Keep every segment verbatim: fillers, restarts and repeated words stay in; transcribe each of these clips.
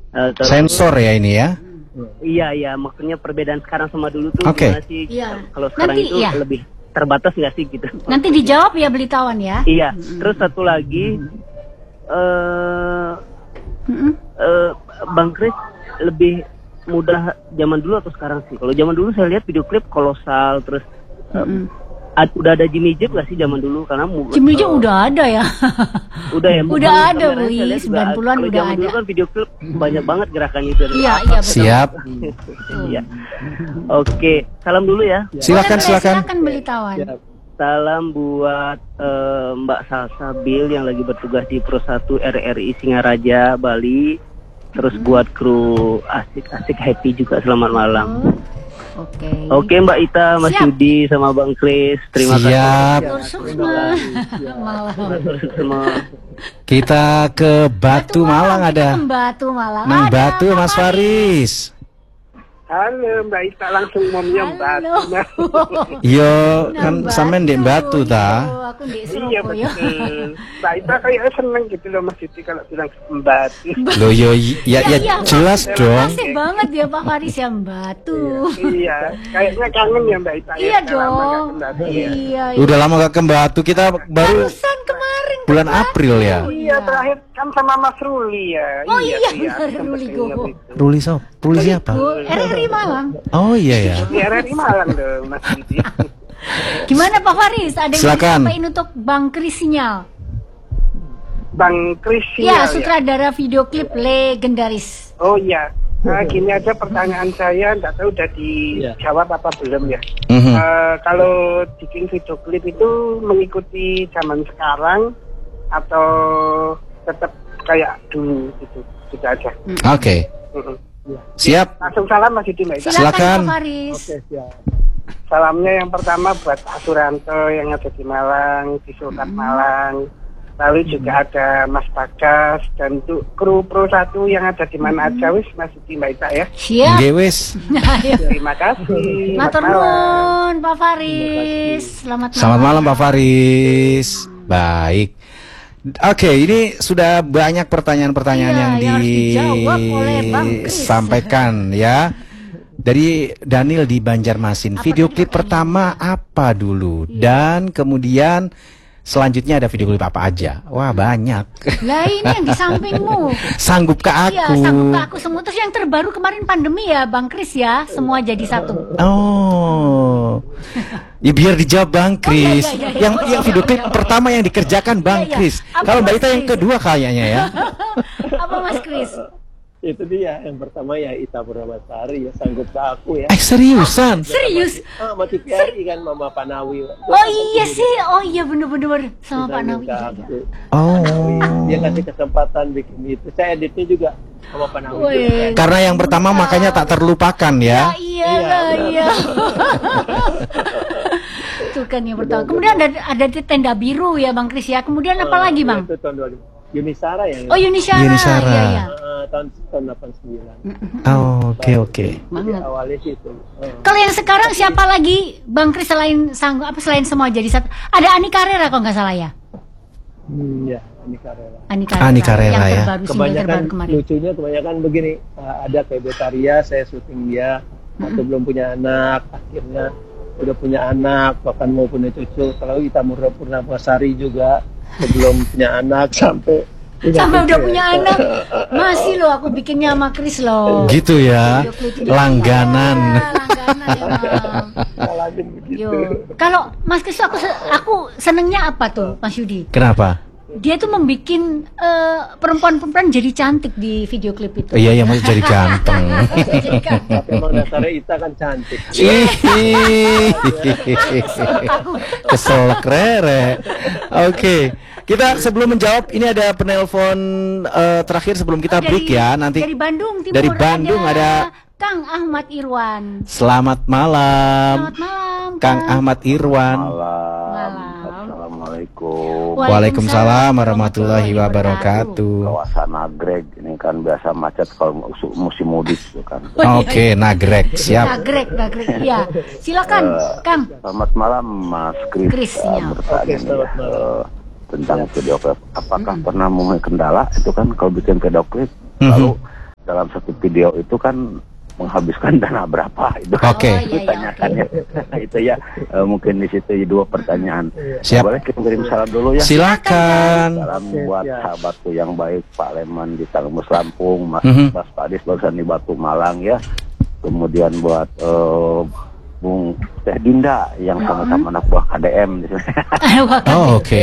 Uh, Sensor ya ini ya? Iya iya, maksudnya perbedaan sekarang sama dulu tuh okay. gimana sih? Iya. Kalau sekarang Nanti, itu iya. lebih terbatas nggak sih gitu? Nanti dijawab ya Belitawan ya. Iya. Mm-hmm. Terus satu lagi, uh, mm-hmm. uh, Bang Kris lebih mudah zaman dulu atau sekarang sih? Kalau zaman dulu saya lihat video klip kolosal, terus uh, mm-hmm. ad, udah ada Jimmy Jeep gak sih zaman dulu? Karena Jimmy Jeep uh, udah ada ya. Udah ya. Udah ada, Wih. sembilan puluhan udah ada. Dulu kan video klip banyak banget gerakannya itu. Iya, iya betul. Siap. Iya. Oke, salam dulu ya. Silakan, silakan. Silakan Belitawan. Salam buat uh, Mbak Salsa Bill yang lagi bertugas di Pro satu R R I Singaraja, Bali. Terus hmm. buat kru asik-asik happy juga, selamat malam. Oke. Okay. Oke okay, Mbak Ita, Mas Siap. Yudi sama Bang Kris, terima Siap. kasih. Siap. Kita ke Batu, Batu Malang, Malang ada. Batu Malang. Nang ada Batu Mas Faris. Halo Mbak Ita, langsung momnya Batu. Yo kan sampean di Batu ta? Aku di Iya betul. Mbak Ita kayaknya seneng gitu loh Mas Yudi kalau bilang Batu. Loh yo ya ya, ya jelas ya, dong. Makasih banget ya Pak Faris yang Batu. Iya, kayaknya kangen ya Mbak Ita. Iya ya, dong. Iya, iya. Udah lama gak ke Batu, kita baru barusan kemarin bulan April ya. Iya, terakhir kan sama Mas Ruli ya. Oh iya, iya benar Ruli Gogo. Ruli so, Ruli siapa? R R I Malang. Oh iya ya. R R I Malang dong Mas Yudi. Gimana Pak Faris? Ada yang Silakan. disampaikan untuk Bang Kris Sinyal? Bang Kris Ya, Sinyal. sutradara ya? Video klip legendaris. Oh iya. Nah, gini aja pertanyaan saya, nggak tahu udah dijawab apa belum ya. Mm-hmm. Uh, kalau bikin video klip itu mengikuti zaman sekarang atau tetap kayak dulu gitu, gitu aja. Oke. Okay. Mm-hmm. Siap. Langsung salam Mas Yudi Mbak. Silakan. Pak Faris. Oke, siap. Salamnya yang pertama buat Pak Suranto yang ada di Malang, di Sultan hmm. Malang. Lalu hmm. juga ada Mas Bagas dan untuk kru Pro satu yang ada di mana hmm. aja wis Mas Yudi Mbak Ita ya. Siap. Nggih wis. Terima kasih. Matur nuwun Pak Faris. Selamat malam. Selamat malam Pak Faris. Baik. Oke, okay, ini sudah banyak pertanyaan-pertanyaan iya, yang, yang disampaikan ya. Dari Daniel di Banjarmasin. Apa video klip pertama apa dulu? Iya. Dan kemudian selanjutnya ada video klip apa aja? Wah, banyak. Lah ini yang di sampingmu. Sanggup ke aku. Iya, sanggup ke aku semua. Terus yang terbaru kemarin pandemi ya, Bang Kris ya. Semua jadi satu. Oh. Ya biar dijawab Bang Kris. Oh, iya, iya, iya. Yang yang video klip pertama yang dikerjakan Bang iya, iya. Kris. Kalau Mbak Ita yang kedua kayaknya ya. Apa Mas Kris? Itu dia yang pertama ya Ita Purnamasari ya, sanggup ke aku ya. Eh seriusan? Serius? Ah, sama T V R I kan Mama Panawi. Oh iya sih, oh iya bener-bener sama Pak Nawi. Iya, iya. Oh. Dia kasih kesempatan bikin itu. Saya editnya juga sama Pak Nawi. Wih, karena yang pertama nah, makanya tak terlupakan ya. Ya iya iya. iya. Itu kan yang pertama. Kemudian ada ada tenda biru ya Bang Kris ya. Kemudian apa uh, lagi Bang? Itu tahun dua ribu. Yunisara ya. Oh Yunisara. Yunisara. Iya, iya. Uh, tahun tahun delapan puluh sembilan. Oh oke oke. Awalnya sih itu. Uh. Kalau yang sekarang siapa lagi Bang Kris selain sang apa selain semua jadi satu? Ada Ani Carrera kok nggak salah ya? Hmm, ya Ani Carrera. Ani Carrera, Ani Carrera yang ya. Terbaru, kebanyakan kemarin. Lucunya kebanyakan begini. Uh, ada kayak Betaria, saya syuting dia. Waktu mm-hmm. belum punya anak, akhirnya udah punya anak, bahkan mau punya cucu. Kalau Ita Purnamasari juga sebelum punya anak sampai sampai udah punya anak masih loh aku bikinnya sama Kris loh. Gitu ya, langganan. Ya, langganan ya, kalau Mas Kris aku aku senengnya apa tuh Mas Yudi? Kenapa? Dia tuh membuat uh, perempuan-perempuan jadi cantik di video klip itu. Iya, yang mau jadi ganteng. Tapi emang dasarnya Ita kan cantik. Kesel krere. Oke, kita sebelum menjawab ini ada penelpon uh, terakhir sebelum kita break dari, ya. Nanti dari Bandung Timur dari Bandung ada, ada Kang Ahmad Irwan. Selamat malam. Selamat malam. Kang, Kang Ahmad Irwan. Malam. Assalamualaikum. Waalaikumsalam warahmatullahi wabarakatuh. Kawasan Nagreg ini kan biasa macet kalau musim mudik itu kan. Oke, okay, Nagreg siap. Nagreg, Nagreg. Ya, silakan, uh, Kang. Selamat malam, Mas Kris. Kris uh, bertanya nih, uh, tentang video klip. Apakah mm -hmm. pernah mempunyai kendala? Itu kan kalau bikin video klip, mm -hmm. lalu dalam satu video itu kan menghabiskan dana berapa itu. Oke. Oh, iya, iya, Tanyakannya itu ya eh, mungkin di situ dua pertanyaan. Siap. Boleh kirim salam dulu ya. Silakan. Salam buat Siap. sahabatku yang baik, Pak Leman di Tangmus Lampung, Mas Mhm. Mas Padis barusan di Batu Malang ya. Kemudian buat eh, Bung Teh Dinda yang sama-sama anak buah K D M di sini. Oh, oke.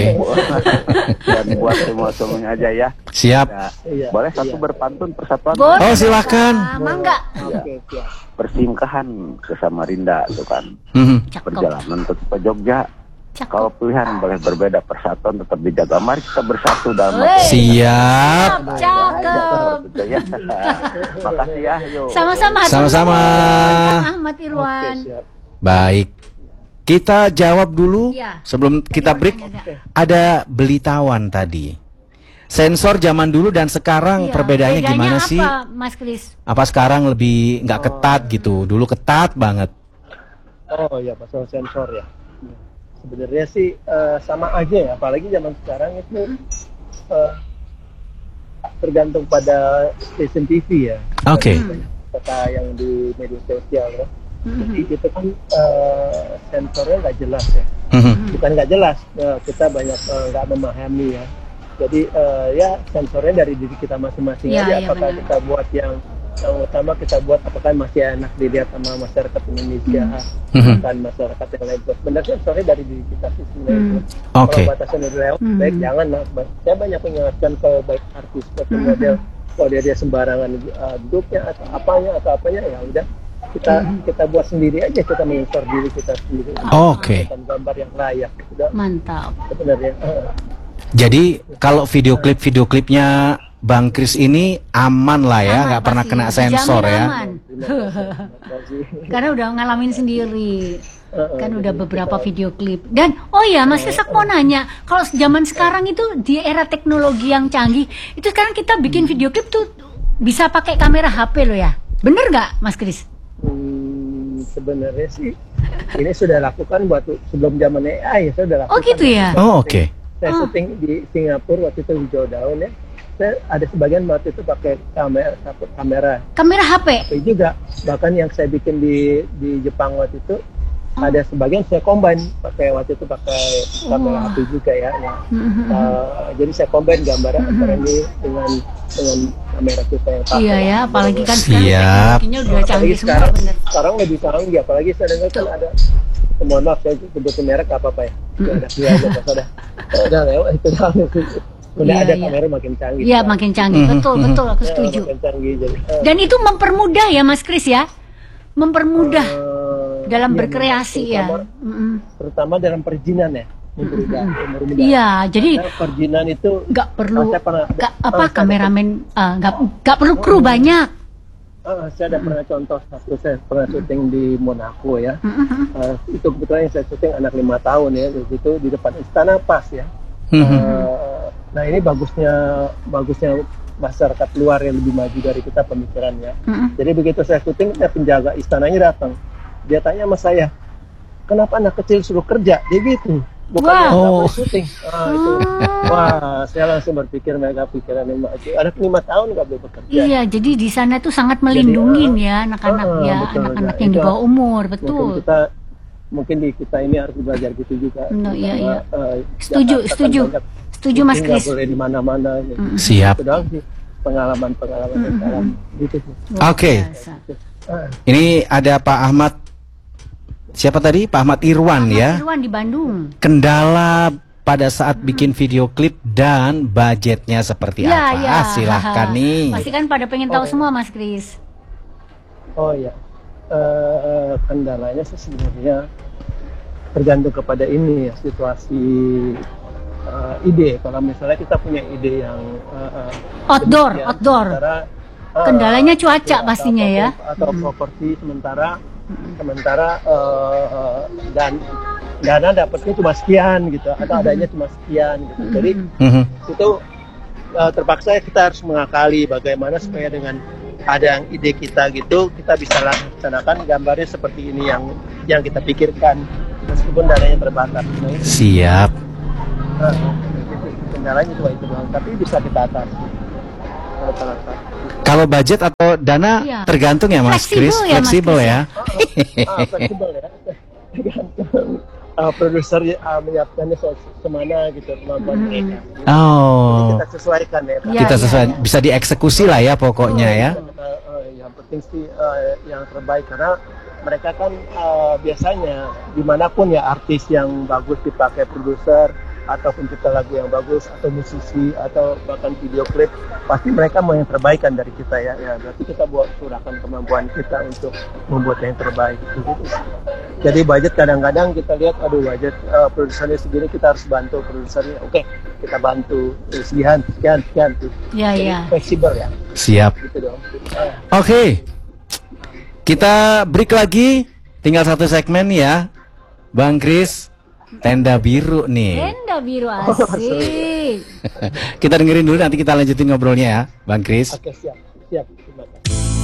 Dan buat semua semuanya aja ya. Siap. Ya, Iya, boleh satu iya. berpantun persatuan. Boleh. Oh, silakan. Ah, Mangga. Oke, siap. Persingkahan ke Samarinda itu kan. Mhm. Cakep. Perjalanan ke ke Jogja. Cakep. Kalau pilihan boleh berbeda, persatuan tetap dijaga. Mari kita bersatu dalam Wey. Siap. Cakep. ya. Makasih ya. Yuk. Sama-sama. Sama-sama. Ahmad Oke, Irwan. siap. Baik. Kita jawab dulu Iya. sebelum kita break. Ada. Ada belitawan tadi. Sensor zaman dulu dan sekarang Iya, perbedaannya bedanya gimana apa, sih? Mas Kris? Apa sekarang lebih nggak ketat gitu? Dulu ketat banget. Oh ya, masalah sensor ya. Sebenarnya sih eh, sama aja ya, apalagi zaman sekarang itu eh, tergantung pada stasiun T V ya. Oke. Kata yang di media sosial ya. Jadi itu kan eh, sensornya nggak jelas ya. Mhm. Bukan nggak jelas, eh, kita banyak eh, nggak memahami ya. Jadi eh, ya sensornya dari diri kita masing-masing Iya, aja. iya, Apakah benar. kita buat yang yang utama kita buat apakah masih enak dilihat sama masyarakat Indonesia, Mhm. bukan masyarakat yang lain. Sebenarnya sensornya dari diri kita sih sebenarnya. Hmm. itu. Oke. Kalau batasan udah lewat, Hmm. baik jangan lah. Ba- Saya banyak mengingatkan ke baik artis atau Hmm. model, kalau dia dia sembarangan uh, duduknya atau apanya atau apanya ya udah kita Hmm. kita buat sendiri aja, kita mensor diri kita sendiri. Oke. Dengan gambar yang layak, sudah Mantap. sebenarnya. Uh, Jadi kalau video klip video klipnya Bang Kris ini aman lah ya, Aman nggak pernah pasti. kena sensor Dijamin ya. aman. terima kasih. Karena udah ngalamin sendiri. Uh, Kan uh, udah jadi beberapa kita- video klip. Dan oh ya, Mas Kris, aku mau nanya, kalau zaman sekarang itu di era teknologi yang canggih, itu sekarang kita bikin video klip tuh bisa pakai kamera H P loh ya. Bener nggak, Mas Kris? Hmm, sebenarnya sih ini sudah lakukan waktu sebelum zaman A I ya, saya sudah lakukan. Oh gitu ya. Oh, oke. Saya Ah. syuting di Singapura waktu itu di Jodown ya. Saya ada sebagian waktu itu pakai kamera kamera Kamera H P. H P juga. Bahkan yang saya bikin di di Jepang waktu itu ada sebagian saya combine pakai waktu itu pakai kamera Wah. H P juga ya. ya. Mhm. Uh, jadi saya combine gambar antara ini dengan dengan kamera kita yang pakai. Iya ya, apalagi kan sekarang Siap. teknologinya udah Apalagi canggih semua, sekarang, bener. sekarang lebih canggih, apalagi saya dengar kan ada, mohon maaf saya sebutin merek apa apa ya, ada dia aja pas ada, udah lewat itu dah, udah Iya, ada iya. kamera makin canggih. Iya, makin canggih. Mhm, Betul, mhm. betul, aku Ya, setuju. makin canggih jadi. eh, Dan itu mempermudah ya, Mas Kris ya. Mempermudah eh, dalam iya, berkreasi ya. terutama, Mm-mm. terutama dalam perizinan ya, mempermudah, mempermudah. Iya, jadi Karena perizinan itu nggak perlu Ah, saya pernah- nggak ah, apa saya kameramen ah, nggak nggak perlu kru banyak. Ah, saya ada pernah contoh waktu saya pernah syuting di Monaco ya. Mm-mm. Ah, itu kebetulan yang saya syuting anak lima tahun ya, di situ di depan istana pas ya. Mhm. Eh, nah ini bagusnya bagusnya masyarakat luar yang lebih maju dari kita pemikirannya. Mm-mm. Jadi begitu saya syuting, saya penjaga istananya datang. Dia tanya sama saya, kenapa anak kecil suruh kerja? Dia gitu. Bukan Wah. nggak Oh. boleh syuting. Ah, itu. Wah, saya langsung berpikir mereka pikiran yang maju. Anak lima tahun nggak boleh bekerja. Iya, jadi di sana tuh sangat melindungi ya anak-anak ah, ya, betul, anak-anak nah, yang di itu bawah umur, Mungkin betul. kita mungkin di kita ini harus belajar gitu juga. No, iya, Karena, iya. eh, Setuju, Jakarta kan setuju. banyak Setuju Mas syuting nggak Kris. boleh di mana-mana. gitu. Siap. Itu doang sih pengalaman-pengalaman yang dalam gitu sih. Luar Oke. biasa. Ah, Ini ada Pak Ahmad. Siapa tadi? Pak Ahmad Irwan Mas ya. Irwan di Bandung. Kendala pada saat bikin video klip dan budgetnya seperti Iya, apa? iya. Ah, silahkan nih. Pasti kan pada pengen tahu semua Mas Kris. Oh ya, Eh, kendalanya sih sebenarnya tergantung kepada ini ya, situasi eh, ide. Kalau misalnya kita punya ide yang eh, eh, Outdoor, demikian, outdoor. sementara, eh, Kendalanya cuaca ya, atau pastinya ya. apapun, atau properti sementara sementara eh, eh, dan dana dapatnya cuma sekian gitu, atau adanya cuma sekian gitu. Jadi Mhm. itu eh, terpaksa kita harus mengakali bagaimana supaya dengan ada yang ide kita gitu, kita bisa laksanakan gambarnya seperti ini yang yang kita pikirkan meskipun dananya terbatas. Nah, itu Siap. eh, itu kendalanya cuma itu doang, tapi bisa kita atasi. rata-rata. Kalau budget atau dana Iya. tergantung ya Mas Fleksibel Kris, ya, Mas fleksibel Kris, ya. Ah, fleksibel ya. Tergantung uh, produser uh, menyiapkannya se- semana gitu kemampuan mereka. Jadi Oh, kita sesuaikan ya. Pak. Iya, kita iya, sesuai iya. bisa dieksekusi lah ya pokoknya ya. Uh, uh, yang penting sih uh, yang terbaik karena mereka kan uh, biasanya dimanapun ya artis yang bagus dipakai produser atau pencipta lagu yang bagus atau musisi atau bahkan video klip pasti mereka mau yang terbaik kan dari kita ya, ya berarti kita buat curahkan kemampuan kita untuk membuat yang terbaik gitu. Jadi budget kadang-kadang kita lihat aduh budget uh, produsernya segini kita harus bantu produsernya, oke kita bantu eh, sekian sekian sekian tuh. Ya, Jadi ya. fleksibel ya Siap. gitu dong. Uh, Oke. Kita break lagi. Tinggal satu segmen ya. Bang Kris, tenda biru nih. Tenda biru asik. Kita dengerin dulu nanti kita lanjutin ngobrolnya ya, Bang Kris. Oke siap siap terima kasih.